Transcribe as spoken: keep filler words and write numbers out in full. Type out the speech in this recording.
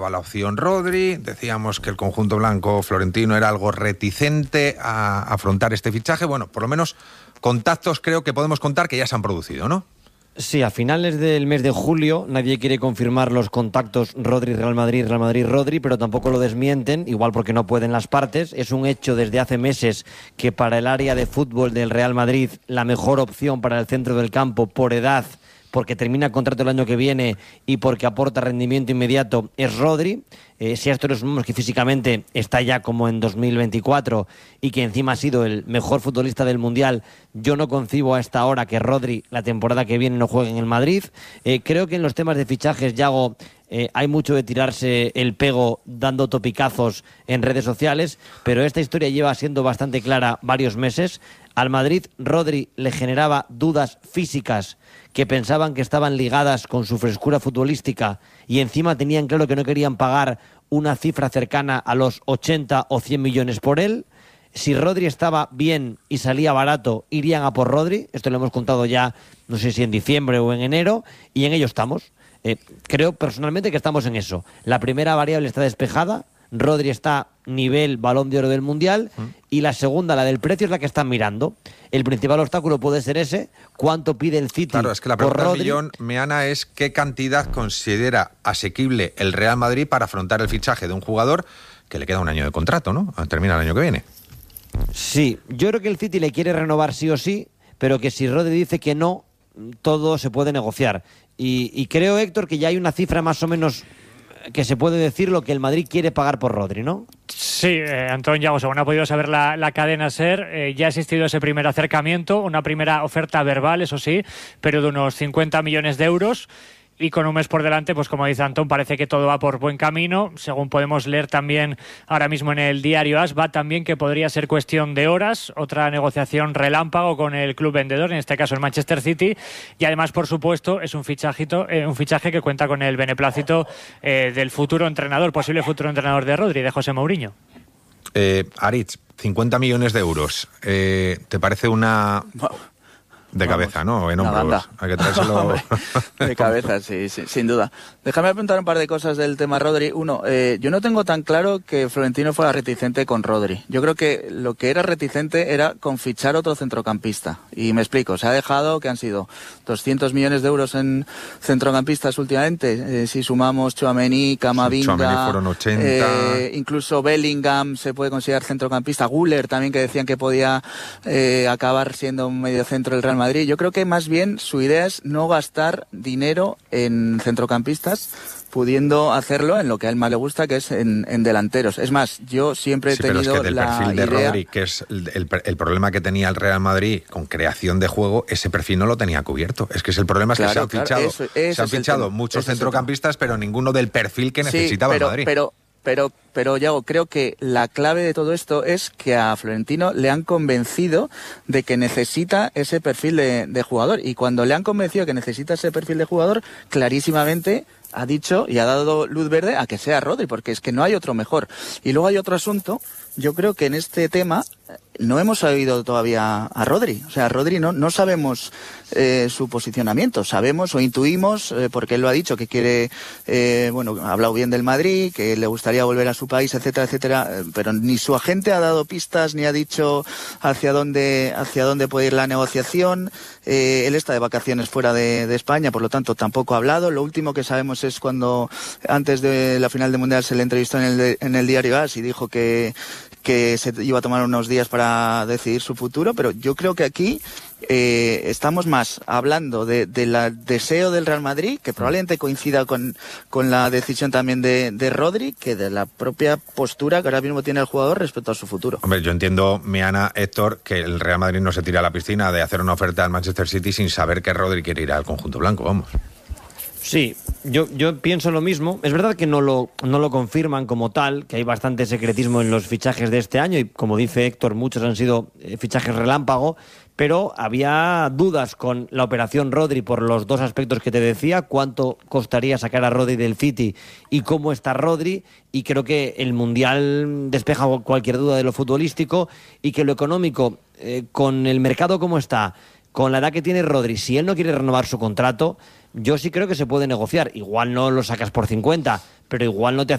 a la opción Rodri, decíamos que el conjunto blanco florentino era algo reticente a afrontar este fichaje. Bueno, por lo menos contactos creo que podemos contar que ya se han producido, ¿no? Sí, a finales del mes de julio nadie quiere confirmar los contactos Rodri-Real Madrid, Real Madrid-Rodri, pero tampoco lo desmienten, igual porque no pueden las partes. Es un hecho desde hace meses que para el área de fútbol del Real Madrid la mejor opción para el centro del campo por edad, porque termina contrato el año que viene y porque aporta rendimiento inmediato, es Rodri. Eh, si a esto le sumamos que físicamente está ya como en dos mil veinticuatro y que encima ha sido el mejor futbolista del Mundial, yo no concibo a esta hora que Rodri la temporada que viene no juegue en el Madrid. Eh, creo que en los temas de fichajes, Yago, eh, hay mucho de tirarse el pego dando topicazos en redes sociales, pero esta historia lleva siendo bastante clara varios meses. Al Madrid, Rodri le generaba dudas físicas que pensaban que estaban ligadas con su frescura futbolística y encima tenían claro que no querían pagar una cifra cercana a los ochenta o cien millones por él. Si Rodri estaba bien y salía barato, irían a por Rodri. Esto lo hemos contado ya, no sé si en diciembre o en enero, y en ello estamos. Eh, creo personalmente que estamos en eso. La primera variable está despejada. Rodri está nivel Balón de Oro del Mundial, mm. y la segunda, la del precio, es la que están mirando. El principal obstáculo puede ser ese, cuánto pide el City. Claro, es que la pregunta del millón, Meana, es qué cantidad considera asequible el Real Madrid para afrontar el fichaje de un jugador que le queda un año de contrato, ¿no? Termina el año que viene. Sí, yo creo que el City le quiere renovar sí o sí, pero que si Rodri dice que no, todo se puede negociar. Y, y creo, Héctor, que ya hay una cifra más o menos que se puede decir lo que el Madrid quiere pagar por Rodri, ¿no? Sí, eh, Antón, ya según ha podido saber la, la cadena SER, eh, ya ha existido ese primer acercamiento, una primera oferta verbal, eso sí, pero de unos cincuenta millones de euros. Y con un mes por delante, pues como dice Antón, parece que todo va por buen camino. Según podemos leer también ahora mismo en el diario AS, va también que podría ser cuestión de horas, otra negociación relámpago con el club vendedor, en este caso el Manchester City. Y además, por supuesto, es un fichajito, eh, un fichaje que cuenta con el beneplácito eh, del futuro entrenador, posible futuro entrenador de Rodri, de José Mourinho. Eh, Aritz, cincuenta millones de euros. Eh, ¿Te parece una... De Vamos, cabeza, ¿no? En hombros. Hay que traérselo. De cabeza, sí, sí, sin duda. Déjame apuntar un par de cosas del tema Rodri. Uno, eh, yo no tengo tan claro que Florentino fuera reticente con Rodri. Yo creo que lo que era reticente era con fichar otro centrocampista. Y me explico, se ha dejado que han sido doscientos millones de euros en centrocampistas últimamente. Eh, si sumamos Tchouaméni, Camavinga, Tchouaméni fueron ochenta. Eh, incluso Bellingham se puede considerar centrocampista. Güler también, que decían que podía eh, acabar siendo un mediocentro del Real Madrid. Yo creo que más bien su idea es no gastar dinero en centrocampistas, pudiendo hacerlo en lo que a él más le gusta, que es en, en delanteros. Es más, yo siempre he sí, tenido pero es que del la perfil de idea... Rodri, que es el, el, el problema que tenía el Real Madrid con creación de juego, ese perfil no lo tenía cubierto. Es que es el problema, claro, es que se han claro, fichado, eso, eso se han fichado muchos centrocampistas, pero ninguno del perfil que necesitaba sí, pero, el Madrid. Pero, pero, pero, Yago, creo que la clave de todo esto es que a Florentino le han convencido de que necesita ese perfil de, de jugador. Y cuando le han convencido que necesita ese perfil de jugador, clarísimamente ha dicho y ha dado luz verde a que sea Rodri, porque es que no hay otro mejor. Y luego hay otro asunto. Yo creo que en este tema no hemos oído todavía a Rodri. O sea, Rodri no, no sabemos eh, su posicionamiento. Sabemos o intuimos, eh, porque él lo ha dicho, que quiere, eh, bueno, ha hablado bien del Madrid, que le gustaría volver a su país, etcétera, etcétera. Eh, pero ni su agente ha dado pistas, ni ha dicho hacia dónde, hacia dónde puede ir la negociación. Eh, él está de vacaciones fuera de, de España, por lo tanto tampoco ha hablado. Lo último que sabemos es cuando, antes de la final del Mundial, se le entrevistó en el, en el diario AS y dijo que que se iba a tomar unos días para decidir su futuro, pero yo creo que aquí eh, estamos más hablando de, de la deseo del Real Madrid, que probablemente coincida con, con la decisión también de, de Rodri, que de la propia postura que ahora mismo tiene el jugador respecto a su futuro. Hombre, yo entiendo, Meana, Héctor, que el Real Madrid no se tira a la piscina de hacer una oferta al Manchester City sin saber que Rodri quiere ir al conjunto blanco, vamos. Sí, yo, yo pienso lo mismo. Es verdad que no lo, no lo confirman como tal, que hay bastante secretismo en los fichajes de este año y, como dice Héctor, muchos han sido eh, fichajes relámpago, pero había dudas con la operación Rodri por los dos aspectos que te decía, cuánto costaría sacar a Rodri del City y cómo está Rodri, y creo que el Mundial despeja cualquier duda de lo futbolístico y que lo económico, eh, con el mercado como está, con la edad que tiene Rodri, si él no quiere renovar su contrato, yo sí creo que se puede negociar. Igual no lo sacas por cincuenta, pero igual no te hace